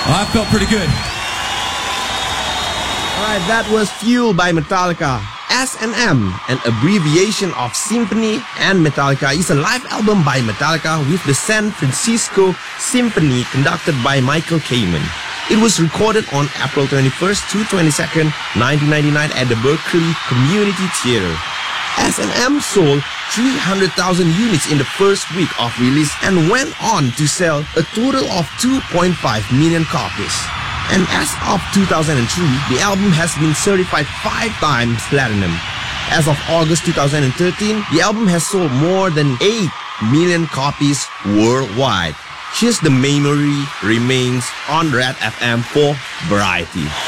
I felt pretty good. Alright, that was Fuel by Metallica. S&M, an abbreviation of Symphony and Metallica, is a live album by Metallica with the San Francisco Symphony conducted by Michael Kamen. It was recorded on April 21st to 22nd, 1999 at the Berkeley Community Theater. S&M sold 300,000 units in the first week of release and went on to sell a total of 2.5 million copies. And as of 2003, the album has been certified 5 times platinum. As of August 2013, the album has sold more than 8 million copies worldwide. Here's The Memory Remains on Red FM for Variety.